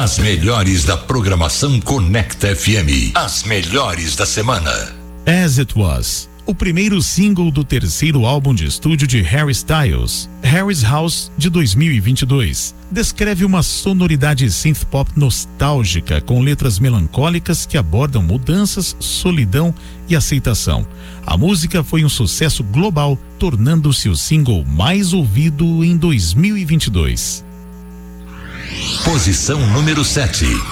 As melhores da programação Conecta FM. As melhores da semana. As It Was, o primeiro single do terceiro álbum de estúdio de Harry Styles, Harry's House, de 2022. Descreve uma sonoridade synth-pop nostálgica com letras melancólicas que abordam mudanças, solidão e aceitação. A música foi um sucesso global, tornando-se o single mais ouvido em 2022. Posição número 7.